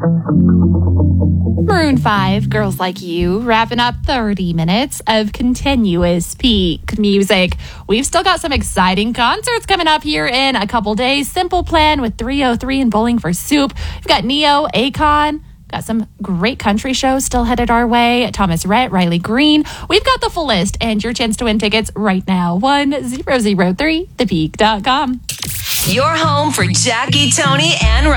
Maroon 5, Girls Like You, wrapping up 30 minutes of continuous peak music. We've still got some exciting concerts coming up here in a couple days. Simple Plan with 303 and Bowling for Soup. We've got Neo, Akon. Got some great country shows still headed our way. Thomas Rhett, Riley Green. We've got the full list and your chance to win tickets right now. 1003thepeak.com. Your home for Jackie, Tony, and